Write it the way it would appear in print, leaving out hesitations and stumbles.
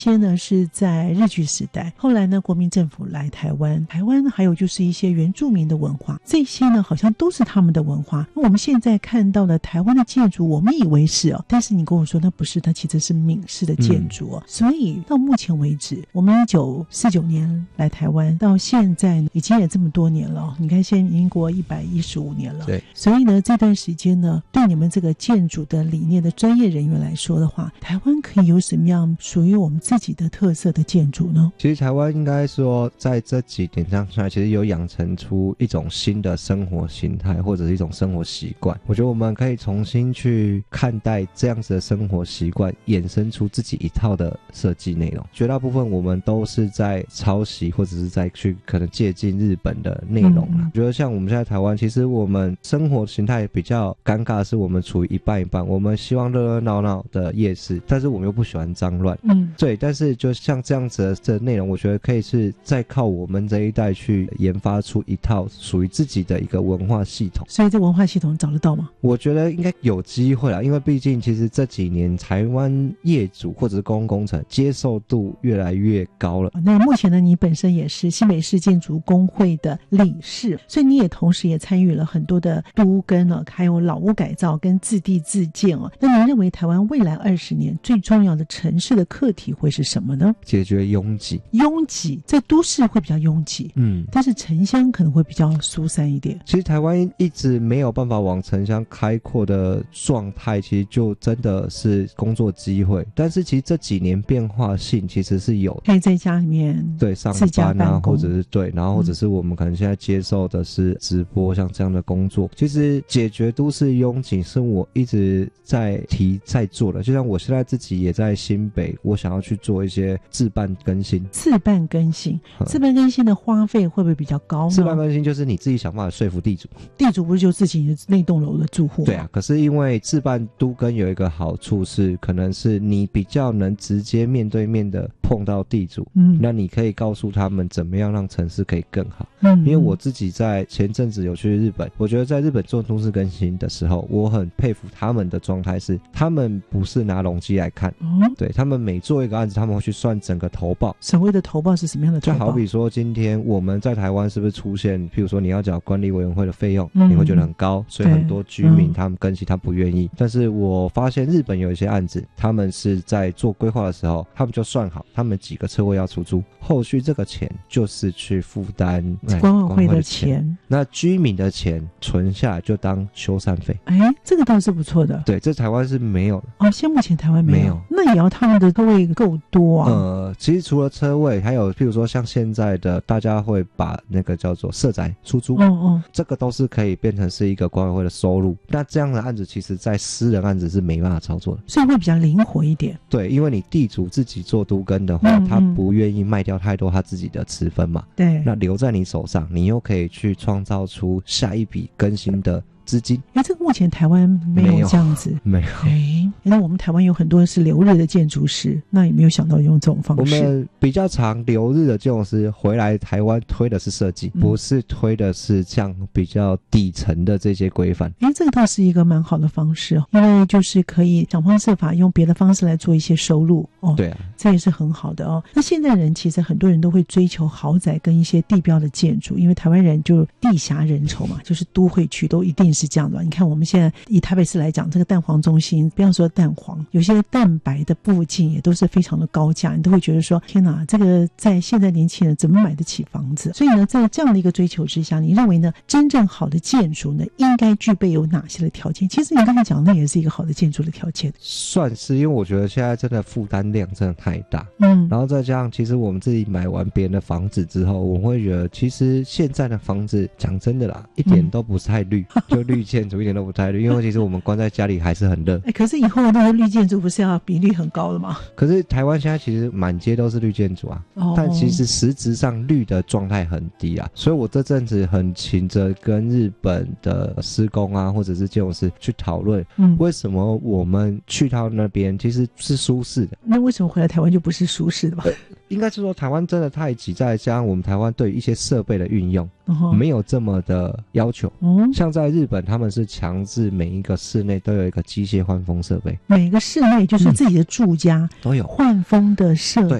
先呢是在日据时代，后来呢国民政府来台湾，台湾还有就是一些原住民的文化，这些呢好像都是他们的文化。那我们现在看到的台湾的建筑，我们以为是但是你跟我说那不是，它其实是闽式的建筑所以到目前为止，我们1949年来台湾，到现在已经也这么多年了，你看现在已经过115年了。 对， 所以呢这段时间呢，对你们这个建筑的理念的专业人员来说的话，台湾可以有什么样属于我们自己的特色的建筑呢？ 其实台湾应该说在这几年上下，其实有养成出一种新的生活形态，或者是一种生活习惯。我觉得我们可以重新去看待这样子的生活习惯，衍生出自己一套的设计内容。绝大部分我们都是在抄袭，或者是在去可能借鉴日本的内容我觉得像我们现在台湾，其实我们生活形态比较尴尬的是，我们处于一半一半。我们希望热热闹闹的夜市，但是我们又不喜欢脏乱。对，但是就像这样子的内容，我觉得可以是再靠我们这一代去研发出一套属于自己的一个文化系统。 所以这文化系统找得到吗？ 我觉得应该有机会啦，因为毕竟其实这几年台湾业主或者是公共工程接受度越来越高了。 那目前呢，你本身也是新北市建筑工会的理事，所以你也同时也参与了很多的都更还有老屋改造跟自地自建那您认为台湾未来20年最重要的城市的课题会是什么呢？ 解决拥挤。 拥挤在都市会比较拥挤但是城乡可能会比较疏散一点。 其实台湾一直没有办法往城乡开阔的状态，其实就真的是工作机会。但是其实这几年变化性其实是有， 可以在家里面对上班或者是对，然后或者是我们可能现在接受的是直播像这样的工作。其实解决都市拥挤是我一直在做的，就像我现在自己也在新北，我想要去做一些自办更新。自办更新的花费会不会比较高呢？ 自办更新就是你自己想办法说服地主， 地主不是就自己那栋楼的住户吗？ 对啊，可是因为自办都更有一个好处是，可能是你比较能直接面对面的碰到地主那你可以告诉他们怎么样让城市可以更好因为我自己在前阵子有去日本，我觉得在日本做都市更新的时候，我很佩服他们的状态是，他们不是拿容积来看对，他们每做一个案子，他们会去算整个投报。 所谓的投报是什么样的投报？ 就好比说今天我们在台湾是不是出现，譬如说你要缴管理委员会的费用你会觉得很高，所以很多居民他们更新他不愿意但是我发现日本有一些案子，他们是在做规划的时候，他们就算好他们几个车位要出租，后续这个钱就是去负担管委会的钱， 那居民的钱存下来就当修缮费。 这个倒是不错的。 对，这台湾是没有的现在目前台湾没有，那也要他们的车位够多其实除了车位，还有譬如说像现在的大家会把那个叫做社宅出租这个都是可以变成是一个管委会的收入。那这样的案子其实在私人案子是没办法操作的， 所以会比较灵活一点。 对，因为你地主自己做都更的话他不愿意卖掉太多他自己的持分嘛， 对， 那留在你手上，你又可以去创造出下一笔更新的资金。 这个目前台湾没有这样子。 没有。 那我们台湾有很多是留日的建筑师，那有没有想到用这种方式？ 我们比较常留日的建筑师回来台湾推的是设计不是推的是像比较底层的这些规范。 这个倒是一个蛮好的方式因为就是可以想方设法用别的方式来做一些收入对啊， 这也是很好的那现在人其实很多人都会追求豪宅跟一些地标的建筑，因为台湾人就地狭人稠嘛，就是都会区都一定是这样的。你看我们现在以台北市来讲，这个蛋黄中心，不要说蛋黄，有些蛋白的附近也都是非常的高价，你都会觉得说天哪，这个在现在年轻人怎么买得起房子？所以呢，在这样的一个追求之下，你认为呢，真正好的建筑呢，应该具备有哪些的条件？其实你刚才讲的那也是一个好的建筑的条件。 算是，因为我觉得现在真的负担量真的太大然后再加上其实我们自己买完别人的房子之后，我会觉得其实现在的房子讲真的啦，一点都不太绿就绿建筑一点都不太绿，因为其实我们关在家里还是很热可是以后那个绿建筑不是要比率很高的吗？ 可是台湾现在其实满街都是绿建筑啊但其实实质上绿的状态很低啊，所以我这阵子很勤着跟日本的施工啊或者是建筑师去讨论为什么我们去到那边其实是舒适的， 那为什么回来台湾就不是舒适的吧？ 应该是说台湾真的太挤，再加上我们台湾对于一些设备的运用没有这么的要求。像在日本他们是强制每一个室内都有一个机械换风设备， 每个室内就是自己的住家都有换风的设备。